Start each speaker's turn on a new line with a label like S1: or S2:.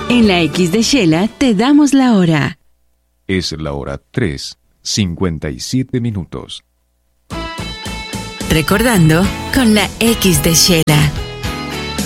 S1: En la X de Shela te damos la hora.
S2: Es la hora 3:57 minutos.
S1: Recordando con la X de Shela.